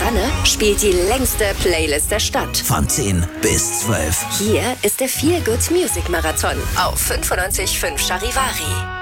Banne spielt die längste Playlist der Stadt. Von 10 bis 12. Hier ist der Feel Good Music Marathon auf 95.5 Charivari.